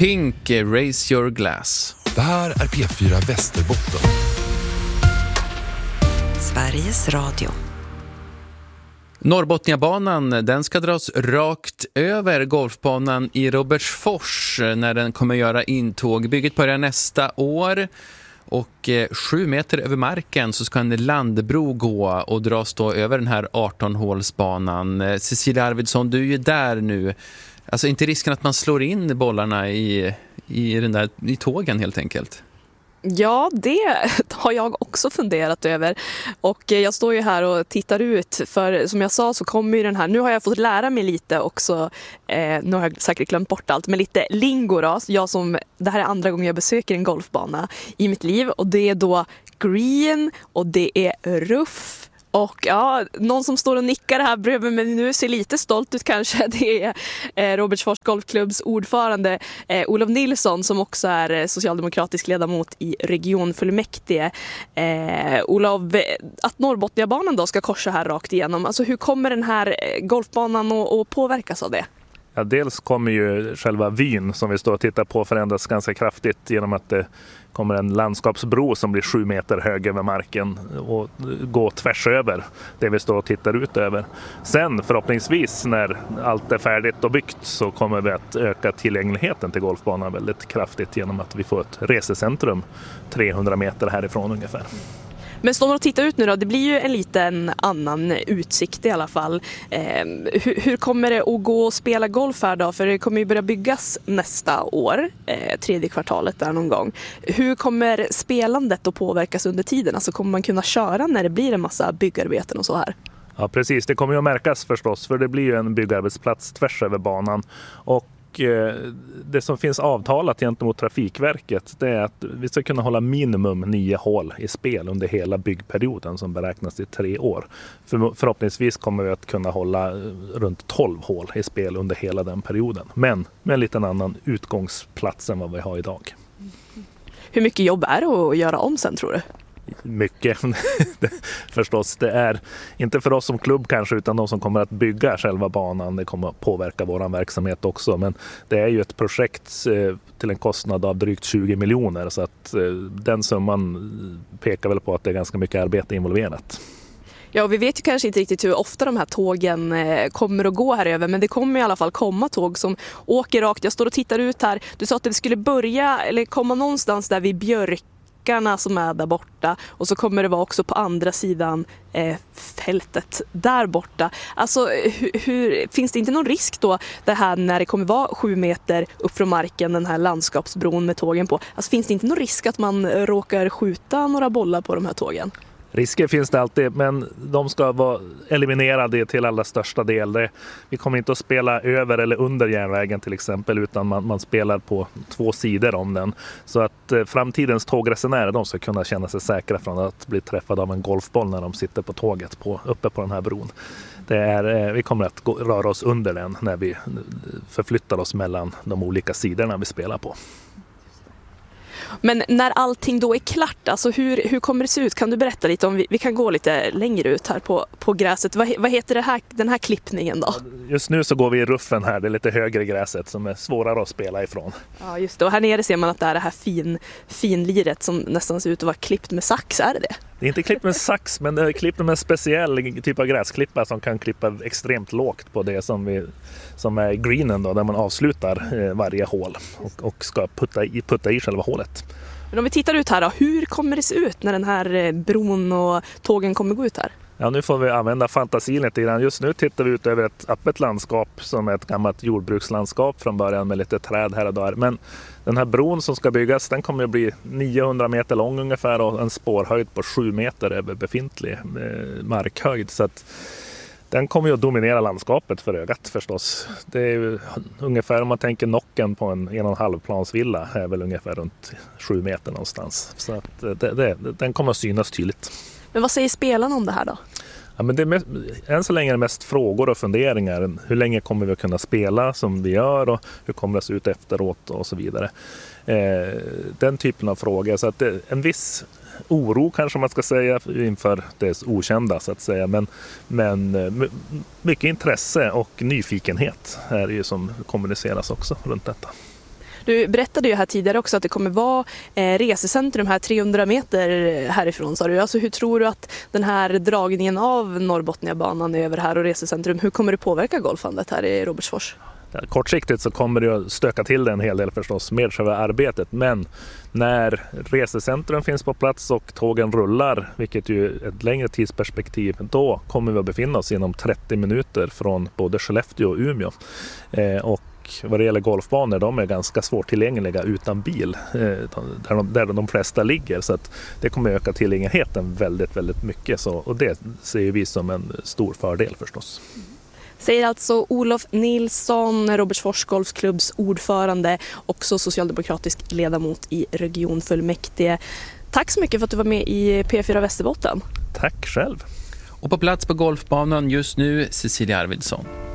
Pink, Raise Your Glass. Det här är P4 Västerbotten. Sveriges Radio. Norrbotniabanan, den ska dras rakt över golfbanan i Robertsfors när den kommer göra intåg. Bygget börjar nästa år och 7 meter över marken så ska en landbro gå och dras då över den här 18-hålsbanan. Cecilia Arvidsson, du är ju där nu. Alltså inte risken att man slår in bollarna i tågen helt enkelt? Ja, det har jag också funderat över. Och jag står ju här och tittar ut, för som jag sa så kommer ju den här, nu har jag fått lära mig lite också, nu har jag säkert glömt bort allt, men lite lingo då. Det här är andra gången jag besöker en golfbana i mitt liv, och det är då green och det är ruff. Och ja, någon som står och nickar här bredvid mig nu ser lite stolt ut kanske. Det är Robertsfors golfklubbs ordförande Olof Nilsson, som också är socialdemokratisk ledamot i regionfullmäktige. Olof, att Norrbotniabanan då ska korsa här rakt igenom, alltså hur kommer den här golfbanan att påverkas av det? Ja, dels kommer ju själva vyn som vi står och tittar på förändras ganska kraftigt genom att det kommer en landskapsbro som blir 7 meter hög över marken och går tvärs över det vi står och tittar ut över. Sen förhoppningsvis när allt är färdigt och byggt så kommer vi att öka tillgängligheten till golfbanan väldigt kraftigt genom att vi får ett resecentrum 300 meter härifrån ungefär. Men står man och tittar ut nu då, det blir ju en liten annan utsikt i alla fall. Hur kommer det att gå och spela golf här då? För det kommer ju börja byggas nästa år, tredje kvartalet där någon gång. Hur kommer spelandet att påverkas under tiden? Alltså kommer man kunna köra när det blir en massa byggarbeten och så här? Ja precis, det kommer ju att märkas förstås, för det blir ju en byggarbetsplats tvärs över banan. Och det som finns avtalat gentemot Trafikverket, det är att vi ska kunna hålla minimum 9 hål i spel under hela byggperioden som beräknas i 3 år. Förhoppningsvis kommer vi att kunna hålla runt 12 hål i spel under hela den perioden. Men med en liten annan utgångsplats än vad vi har idag. Hur mycket jobb är det att göra om sen, tror du? Mycket förstås. Det är inte för oss som klubb kanske, utan de som kommer att bygga själva banan. Det kommer att påverka vår verksamhet också, men det är ju ett projekt till en kostnad av drygt 20 miljoner, så att den summan pekar väl på att det är ganska mycket arbete involverat. Ja, vi vet ju kanske inte riktigt hur ofta de här tågen kommer att gå här över, men det kommer i alla fall komma tåg som åker rakt. Jag står och tittar ut här. Du sa att det skulle börja eller komma någonstans där vid Björkarna som är där borta, och så kommer det vara också på andra sidan fältet där borta. Alltså finns det inte någon risk då det här när det kommer vara 7 meter upp från marken, den här landskapsbron med tågen på? Alltså finns det inte någon risk att man råkar skjuta några bollar på de här tågen? Risker finns det alltid, men de ska vara eliminerade till allra största del. Vi kommer inte att spela över eller under järnvägen till exempel, utan man spelar på 2 sidor om den. Så att framtidens tågresenärer, de ska kunna känna sig säkra från att bli träffade av en golfboll när de sitter på tåget uppe på den här bron. Vi kommer att röra oss under den när vi förflyttar oss mellan de olika sidorna vi spelar på. Men när allting då är klart, alltså hur kommer det se ut? Kan du berätta lite om, vi kan gå lite längre ut här på gräset. Vad heter den här klippningen då? Just nu så går vi i ruffen här, det är lite högre gräset som är svårare att spela ifrån. Ja just det, och här nere ser man att det är det här finliret som nästan ser ut att vara klippt med sax, är det? Det är inte klippt med sax, men det är klippt med en speciell typ av gräsklippa som kan klippa extremt lågt på det som är greenen då, där man avslutar varje hål och ska putta i själva hålet. Men om vi tittar ut här då, hur kommer det se ut när den här bron och tågen kommer gå ut här? Ja, nu får vi använda fantasin lite grann. Just nu tittar vi ut över ett öppet landskap som är ett gammalt jordbrukslandskap från början med lite träd här och där. Men den här bron som ska byggas, den kommer att bli 900 meter lång ungefär och en spårhöjd på 7 meter över befintlig markhöjd. Så att den kommer ju att dominera landskapet för ögat förstås. Det är ju ungefär, om man tänker nocken på en 1,5 plansvilla, är väl ungefär runt 7 meter någonstans. Så att den kommer att synas tydligt. Men vad säger spelarna om det här då? Ja, men än så länge är det mest frågor och funderingar. Hur länge kommer vi att kunna spela som vi gör och hur kommer det se ut efteråt och så vidare. Den typen av frågor. Så att en viss oro kanske man ska säga inför det okända så att säga. Men mycket intresse och nyfikenhet är det ju som kommuniceras också runt detta. Du berättade ju här tidigare också att det kommer vara resecentrum här 300 meter härifrån, sa du. Alltså, hur tror du att den här dragningen av Norrbotniabanan över här och resecentrum, hur kommer det påverka golfandet här i Robertsfors? Kortsiktigt så kommer det att stöka till det en hel del förstås med själva arbetet, men när resecentrum finns på plats och tågen rullar, vilket ju är ett längre tidsperspektiv, då kommer vi att befinna oss inom 30 minuter från både Skellefteå och Umeå. Och vad det gäller golfbanor, de är ganska svårtillgängliga utan bil, där de flesta ligger, så att det kommer öka tillgängligheten väldigt, väldigt mycket, så, och det ser vi som en stor fördel förstås. Säger alltså Olof Nilsson, Robertsfors Golfklubbs ordförande, också socialdemokratisk ledamot i regionfullmäktige. Tack så mycket för att du var med i P4 Västerbotten. Tack själv. Och på plats på golfbanan just nu, Cecilia Arvidsson.